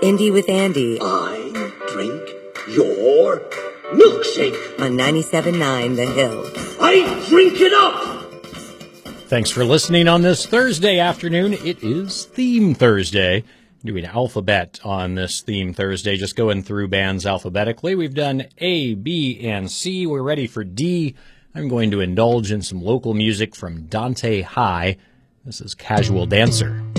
Indie with Andy. I drink your milkshake. On 97.9 The Hill. I drink it up! Thanks for listening on this Thursday afternoon. It is Theme Thursday. Doing alphabet on this Theme Thursday, just going through bands alphabetically. We've done A, B, and C. We're ready for D. I'm going to indulge in some local music from Dante High. This is Casual Dancer.